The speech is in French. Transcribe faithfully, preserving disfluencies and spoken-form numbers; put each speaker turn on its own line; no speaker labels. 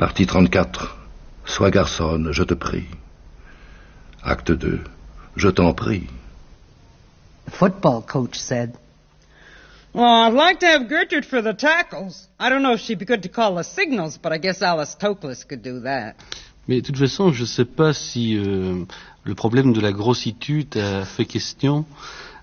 Partie trente-quatre. Sois garçonne, je te prie. Acte deux. Je t'en prie.
The football coach said,
Well, I'd like to have Gertrude for the tackles. I don't know if she'd be good to call the signals, but I guess Alice Toklas could do that.
Mais de toute façon, je ne sais pas si euh, le problème de la grossitude a fait question,